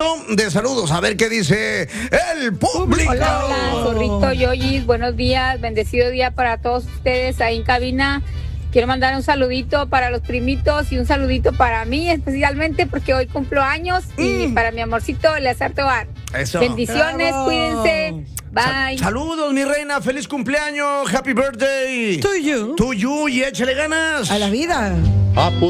de saludos. A ver qué dice el público. Hola, Zorrito, Yoyis, buenos días, bendecido día para todos ustedes ahí en cabina. Quiero mandar un saludito para los primitos y un saludito para mí, especialmente porque hoy cumplo años y para mi amorcito Eleazar Tobar. Eso. Bendiciones, Bravo. cuídense. Bye. Saludos, mi reina. Feliz cumpleaños. Happy birthday. To you. To you y échale ganas. A la vida.